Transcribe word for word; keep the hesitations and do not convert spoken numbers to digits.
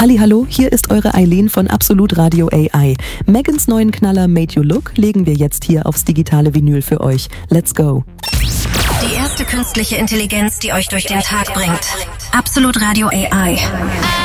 Hallihallo, hier ist eure Eileen von Absolut Radio A I. Megans neuen Knaller Made You Look legen wir jetzt hier aufs digitale Vinyl für euch. Let's go. Die erste künstliche Intelligenz, die euch durch den Tag bringt. Absolut Radio A I.